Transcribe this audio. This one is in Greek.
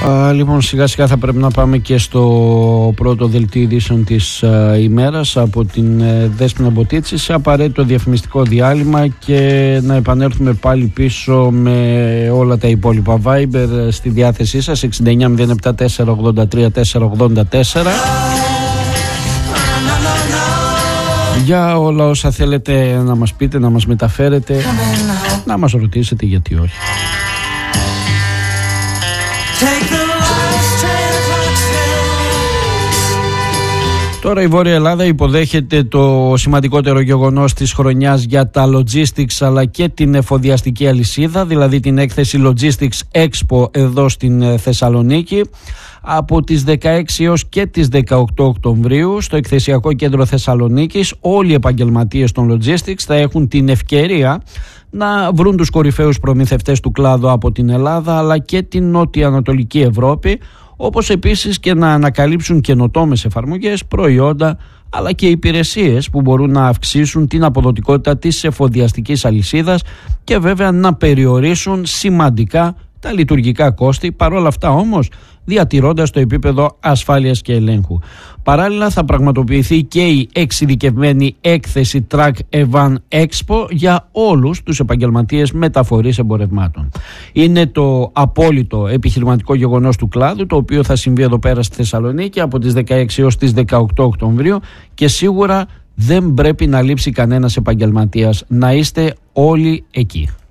Λοιπόν, σιγά σιγά θα πρέπει να πάμε και στο πρώτο δελτίο ειδήσεων της ημέρας από την Δέσποινα Μποτίτση, σε απαραίτητο διαφημιστικό διάλειμμα, και να επανέλθουμε πάλι πίσω με όλα τα υπόλοιπα. Viber στη διάθεσή σας 6907 483 484 για όλα όσα θέλετε να μας πείτε, να μας μεταφέρετε, να μας ρωτήσετε, γιατί όχι. Τώρα η Βόρεια Ελλάδα υποδέχεται το σημαντικότερο γεγονός της χρονιάς για τα logistics αλλά και την εφοδιαστική αλυσίδα, δηλαδή την έκθεση Logistics Expo εδώ στην Θεσσαλονίκη. Από τις 16 έως και τις 18 Οκτωβρίου στο Εκθεσιακό Κέντρο Θεσσαλονίκης όλοι οι επαγγελματίες των logistics θα έχουν την ευκαιρία να βρουν τους κορυφαίους προμηθευτές του κλάδου από την Ελλάδα αλλά και την νότια-ανατολική Ευρώπη, όπως επίσης και να ανακαλύψουν καινοτόμες εφαρμογές, προϊόντα αλλά και υπηρεσίες που μπορούν να αυξήσουν την αποδοτικότητα της εφοδιαστικής αλυσίδας και βέβαια να περιορίσουν σημαντικά τα λειτουργικά κόστη, παρόλα αυτά όμως διατηρώντας το επίπεδο ασφάλειας και ελέγχου. Παράλληλα θα πραγματοποιηθεί και η εξειδικευμένη έκθεση Truck Evan Expo για όλους τους επαγγελματίες μεταφορείς εμπορευμάτων. Είναι το απόλυτο επιχειρηματικό γεγονός του κλάδου, το οποίο θα συμβεί εδώ πέρα στη Θεσσαλονίκη από τις 16 έως τις 18 Οκτωβρίου και σίγουρα δεν πρέπει να λείψει κανένας επαγγελματίας. Να είστε όλοι εκεί.